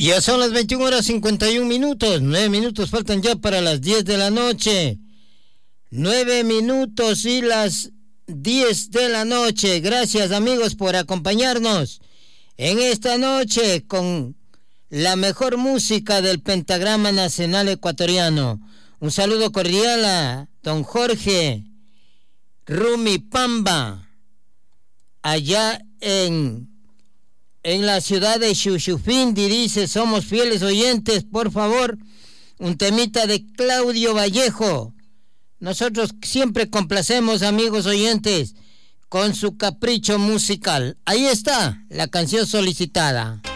Ya son las 21:51, 9 minutos faltan ya para las 10 de la noche. 9 minutos y las 10 de la noche. Gracias, amigos, por acompañarnos en esta noche con la mejor música del pentagrama nacional ecuatoriano. Un saludo cordial a don Jorge Rumi Pamba, allá en la ciudad de Chuchufindi. Dice: somos fieles oyentes, por favor, un temita de Claudio Vallejo. Nosotros siempre complacemos, amigos oyentes, con su capricho musical. Ahí está la canción solicitada.